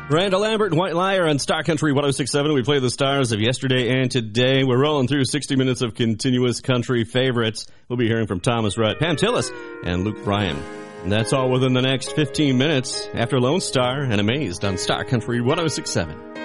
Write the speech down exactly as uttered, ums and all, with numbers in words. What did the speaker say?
Randall Lambert and White Liar on Star Country one oh six point seven. We play the stars of yesterday and today. We're rolling through sixty minutes of continuous country favorites. We'll be hearing from Thomas Rhett, Pam Tillis, and Luke Bryan. And that's all within the next fifteen minutes after Lone Star and Amazed on Star Country one oh six point seven.